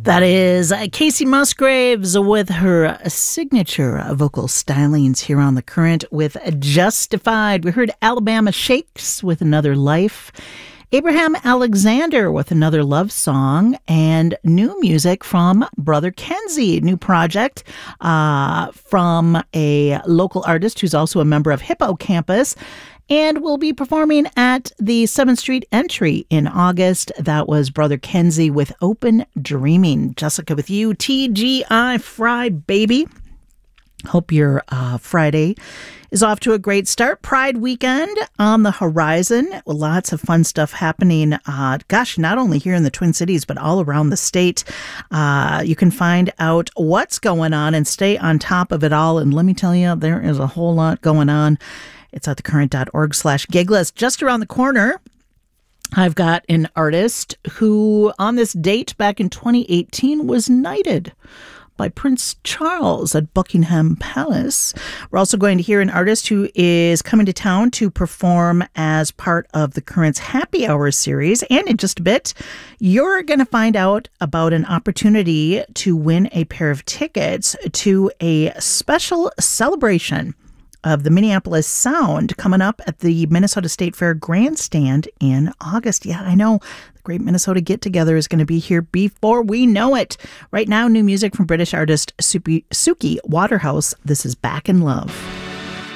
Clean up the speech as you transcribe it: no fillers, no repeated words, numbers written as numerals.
That is Casey Musgraves with her signature vocal stylings here on The Current with Justified. We heard Alabama Shakes with Another Life, Abraham Alexander with Another Love Song, and new music from Brother Kenzie, new project from a local artist who's also a member of Hippo Campus, and will be performing at the 7th Street Entry in August. That was Brother Kenzie with Open Dreaming. Jessica with you, TGI Fry, baby. Hope your Friday is off to a great start. Pride weekend on the horizon. Lots of fun stuff happening. Not only here in the Twin Cities, but all around the state. You can find out what's going on and stay on top of it all. And let me tell you, there is a whole lot going on. It's at thecurrent.org/giglist. Just around the corner, I've got an artist who, on this date back in 2018, was knighted by Prince Charles at Buckingham Palace. We're also going to hear an artist who is coming to town to perform as part of the Current's Happy Hour series. And in just a bit, you're going to find out about an opportunity to win a pair of tickets to a special celebration of the Minneapolis Sound coming up at the Minnesota State Fair Grandstand in August. Yeah, I know. The Great Minnesota Get-Together is going to be here before we know it. Right now, new music from British artist Suki Waterhouse. This is Back in Love.